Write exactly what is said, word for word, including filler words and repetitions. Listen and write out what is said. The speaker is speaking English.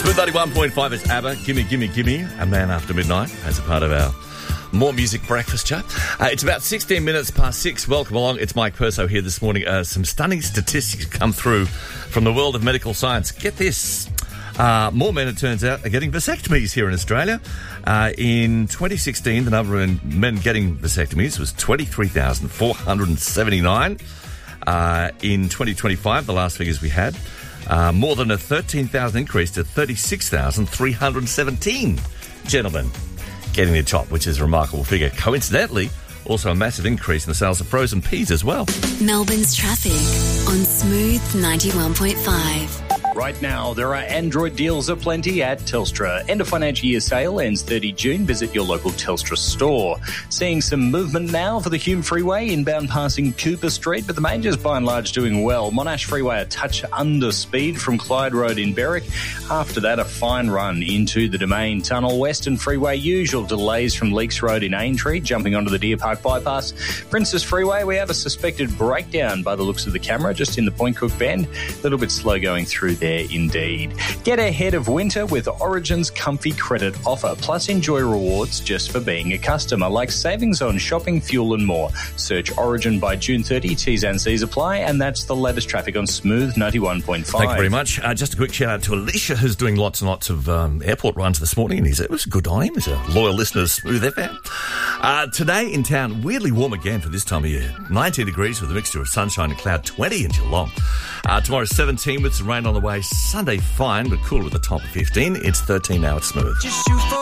Smooth ninety-one point five is ABBA, Gimme, Gimme, Gimme, A Man After Midnight, as a part of our More Music Breakfast Show. Uh, it's about sixteen minutes past six. Welcome along. It's Mike Perso here this morning. Uh, some stunning statistics come through from the world of medical science. Get this. Uh, more men, it turns out, are getting vasectomies here in Australia. Uh, in twenty sixteen, the number of men getting vasectomies was twenty-three thousand four hundred seventy-nine. Uh, in twenty twenty-five, the last figures we had, uh, more than a thirteen thousand increase to thirty-six thousand three hundred seventeen gentlemen getting their chop, which is a remarkable figure. Coincidentally, also a massive increase in the sales of frozen peas as well. Melbourne's traffic on Smooth ninety-one point five. Right now, there are Android deals aplenty at Telstra. End of financial year sale ends thirtieth of June. Visit your local Telstra store. Seeing some movement now for the Hume Freeway, inbound passing Cooper Street, but the majors by and large doing well. Monash Freeway a touch under speed from Clyde Road in Berwick. After that, a fine run into the Domain Tunnel. Western Freeway, usual delays from Leaks Road in Aintree, jumping onto the Deer Park bypass. Princess Freeway, we have a suspected breakdown by the looks of the camera, just in the Point Cook Bend. A little bit slow going through there. There indeed. Get ahead of winter with Origin's Comfy Credit offer, plus enjoy rewards just for being a customer, like savings on shopping, fuel and more. Search Origin by June thirtieth, T's and C's apply, and that's the latest traffic on Smooth ninety-one point five. Thank you very much. Uh, just a quick shout out to Alicia, who's doing lots and lots of um, airport runs this morning, and he's, it was good on him. He's a loyal listener of Smooth F M. Uh, today in town, weirdly warm again for this time of year. nineteen degrees with a mixture of sunshine and cloud, twenty in Geelong. Uh, tomorrow seventeen with some rain on the way. Sunday fine, but cool with a top of fifteen. It's thirteen now at Smooth.